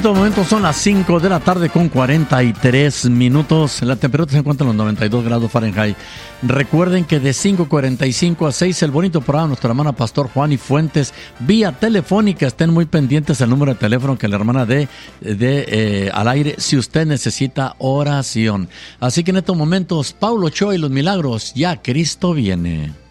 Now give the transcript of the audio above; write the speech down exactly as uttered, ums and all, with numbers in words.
estos momentos son las cinco de la tarde con cuarenta y tres minutos. La temperatura se encuentra en los noventa y dos grados Fahrenheit. Recuerden que de cinco cuarenta y cinco a seis el bonito programa de nuestra hermana Pastor Juan y Fuentes vía telefónica. Estén muy pendientes el número de teléfono que la hermana dé de, eh, al aire si usted necesita oración. Así que en estos momentos, Paulo Cho y los milagros, ya Cristo viene.